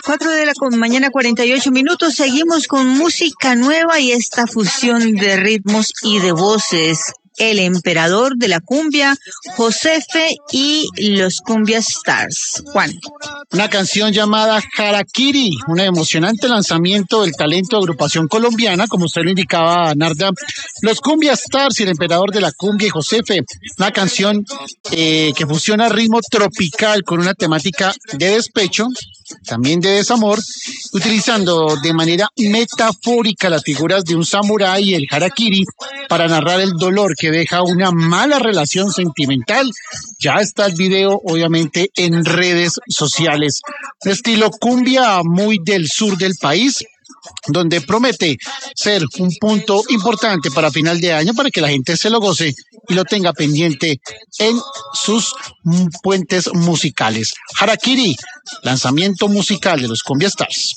4 de la mañana, 48 minutos. Seguimos con música nueva y esta fusión de ritmos y de voces. El emperador de la cumbia, Josefe y los Cumbia Stars. Juan. Una canción llamada Harakiri, un emocionante lanzamiento del talento de agrupación colombiana, como usted lo indicaba, Narda. Los Cumbia Stars y el emperador de la cumbia y Josefe. Una canción que fusiona ritmo tropical con una temática de despecho, también de desamor, utilizando de manera metafórica las figuras de un samurái y el harakiri para narrar el dolor que deja una mala relación sentimental. Ya está el video, obviamente, en redes sociales. Un estilo cumbia muy del sur del país, donde promete ser un punto importante para final de año, para que la gente se lo goce y lo tenga pendiente en sus puentes musicales. Harakiri, lanzamiento musical de los Cumbia Stars.